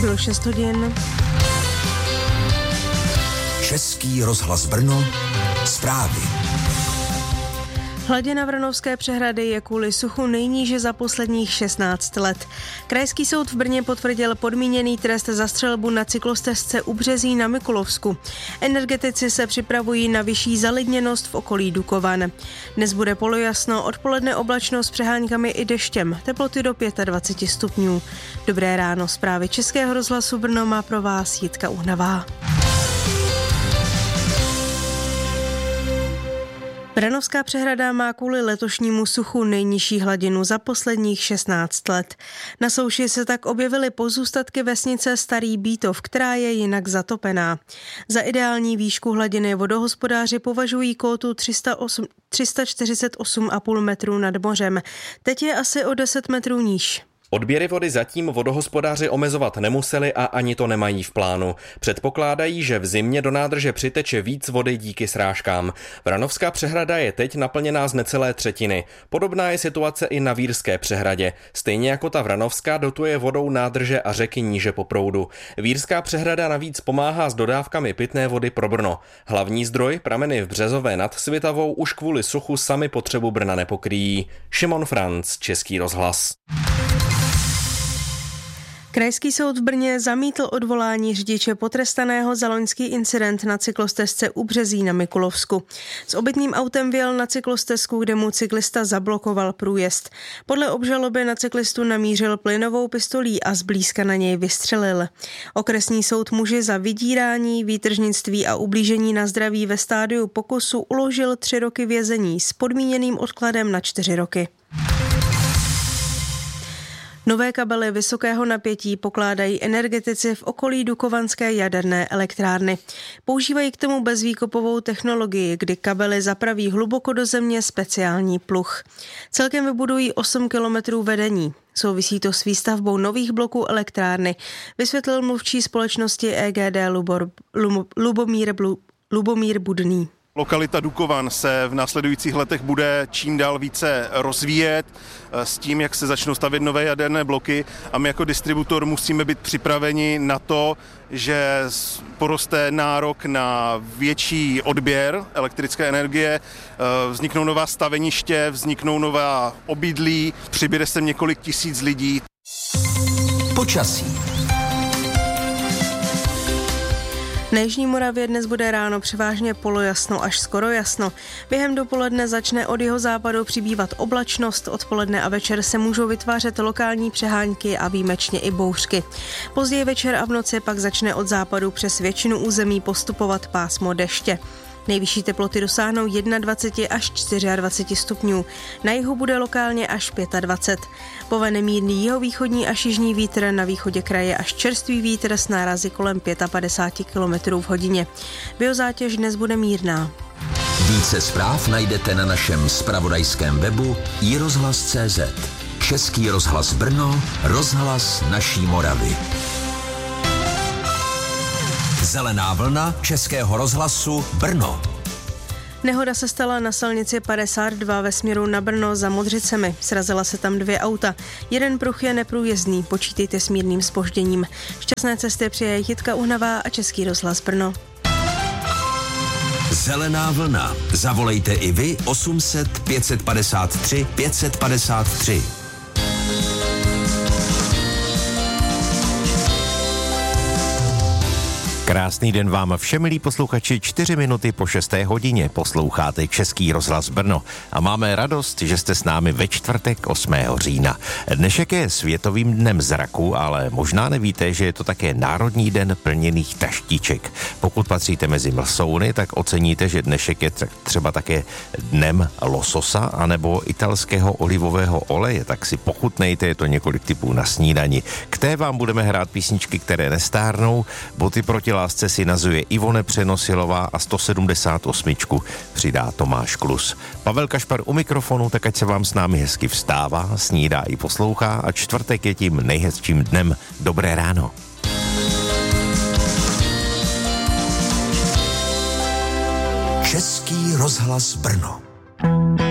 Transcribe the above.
Bylo 6 hodin. Český rozhlas Brno, zprávy. Hladina Vranovské přehrady je kvůli suchu nejníže za posledních 16 let. Krajský soud v Brně potvrdil podmíněný trest za střelbu na cyklostezce u Březí na Mikulovsku. Energetici se připravují na vyšší zalidněnost v okolí Dukovan. Dnes bude polojasno, odpoledne oblačno s přeháňkami i deštěm, teploty do 25 stupňů. Dobré ráno, zprávy Českého rozhlasu Brno má pro vás Jitka Uhnavá. Vranovská přehrada má kvůli letošnímu suchu nejnižší hladinu za posledních 16 let. Na souši se tak objevily pozůstatky vesnice Starý Bítov, která je jinak zatopená. Za ideální výšku hladiny vodohospodáři považují kótu 348,5 metrů nad mořem. Teď je asi o 10 metrů níž. Odběry vody zatím vodohospodáři omezovat nemuseli a ani to nemají v plánu. Předpokládají, že v zimě do nádrže přiteče víc vody díky srážkám. Vranovská přehrada je teď naplněná z necelé třetiny. Podobná je situace i na Vírské přehradě. Stejně jako ta Vranovská dotuje vodou nádrže a řeky níže po proudu. Vírská přehrada navíc pomáhá s dodávkami pitné vody pro Brno. Hlavní zdroj, prameny v Březové nad Svitavou, už kvůli suchu sami potřebu Brna nepokryjí. Šimon Franc, Český rozhlas. Krajský soud v Brně zamítl odvolání řidiče potrestaného za loňský incident na cyklostezce u Březí na Mikulovsku. S obytným autem vjel na cyklostezku, kde mu cyklista zablokoval průjezd. Podle obžaloby na cyklistu namířil plynovou pistolí a zblízka na něj vystřelil. Okresní soud muži za vydírání, výtržnictví a ublížení na zdraví ve stádiu pokusu uložil 3 roky vězení s podmíněným odkladem na 4 roky. Nové kabely vysokého napětí pokládají energetici v okolí Dukovanské jaderné elektrárny. Používají k tomu bezvýkopovou technologii, kdy kabely zapraví hluboko do země speciální pluh. Celkem vybudují 8 kilometrů vedení. Souvisí to s výstavbou nových bloků elektrárny, vysvětlil mluvčí společnosti EGD Lubomír Budný. Lokalita Dukovan se v následujících letech bude čím dál více rozvíjet s tím, jak se začnou stavět nové jaderné bloky, a my jako distributor musíme být připraveni na to, že poroste nárok na větší odběr elektrické energie, vzniknou nová staveniště, vzniknou nová obydlí, přibude sem několik tisíc lidí. Počasí. Na jižní Moravě dnes bude ráno převážně polojasno až skoro jasno. Během dopoledne začne od jihozápadu přibývat oblačnost, odpoledne a večer se můžou vytvářet lokální přehánky a výjimečně i bouřky. Později večer a v noci pak začne od západu přes většinu území postupovat pásmo deště. Nejvyšší teploty dosáhnou 21 až 24 stupňů. Na jihu bude lokálně až 25. Povene mírný jihovýchodní až jižní vítr, na východě kraje až čerstvý vítr s nárazy kolem 55 km v hodině. Biozátěž dnes bude mírná. Více zpráv najdete na našem zpravodajském webu iRozhlas.cz. Český rozhlas Brno, rozhlas naší Moravy. Zelená vlna Českého rozhlasu Brno. Nehoda se stala na silnici 52 ve směru na Brno za Modřicemi. Srazila se tam 2 auta. Jeden pruh je neprůjezdný, počítejte s mírným zpožděním. Šťastné cesty přeje Jitka Uhnavá a Český rozhlas Brno. Zelená vlna. Zavolejte i vy 800 553 553. Krásný den vám všem, milí posluchači, 4 minuty po 6. hodině posloucháte Český rozhlas Brno a máme radost, že jste s námi ve čtvrtek 8. října. Dnešek je Světovým dnem zraku, ale možná nevíte, že je to také Národní den plněných taštíček. Pokud patříte mezi mlsouny, tak oceníte, že dnešek je třeba také dnem lososa anebo italského olivového oleje, tak si pochutnejte, je to několik typů na snídani. K té vám budeme hrát písničky, které nestárnou, boty proti lásce si nazuje Ivone Přenosilová a 178 přidá Tomáš Klus. Pavel Kašpar u mikrofonu, tak ať se vám s námi hezky vstává, snídá i poslouchá a čtvrtek je tím nejhezčím dnem. Dobré ráno. Český rozhlas Brno.